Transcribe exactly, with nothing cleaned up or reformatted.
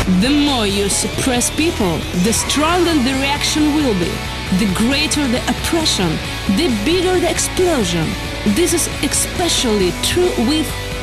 The more you suppress people, the stronger the reaction will be. The greater the oppression, the bigger the explosion. This is especially true with